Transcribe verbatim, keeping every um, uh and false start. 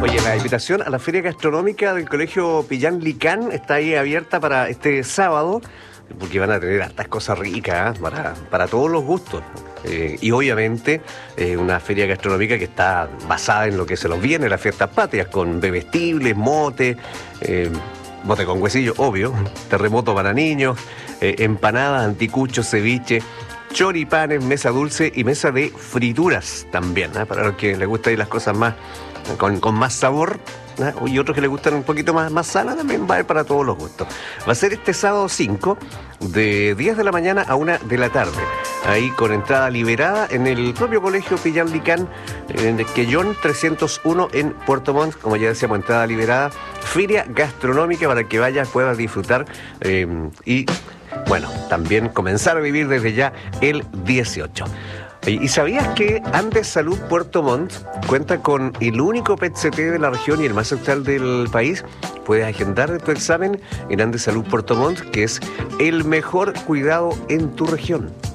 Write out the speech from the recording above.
Oye, la invitación a la feria gastronómica del Colegio Pillán Licán está ahí abierta para este sábado, porque van a tener hartas cosas ricas, ¿eh? para, para todos los gustos. Eh, y obviamente eh, una feria gastronómica que está basada en lo que se nos viene, las fiestas patrias, con bebestibles, mote, eh, mote con huesillo, obvio, terremoto para niños, eh, empanadas, anticuchos, ceviche, choripanes, mesa dulce y mesa de frituras también, ¿eh? Para los que les gustan ir las cosas más con, con más sabor, ¿eh? Y otros que les gustan un poquito más, más sana, también va a haber para todos los gustos. Va a ser este sábado cinco, de diez de la mañana a una de la tarde, ahí con entrada liberada en el propio Colegio Pillán Licán, en Quellón trescientos uno en Puerto Montt. Como ya decíamos, entrada liberada, feria gastronómica para que vayas, puedas disfrutar eh, y, bueno, también comenzar a vivir desde ya el dieciocho. ¿Y sabías que Andes Salud Puerto Montt cuenta con el único P E T C T de la región y el más austral del país? Puedes agendar tu examen en Andes Salud Puerto Montt, que es el mejor cuidado en tu región.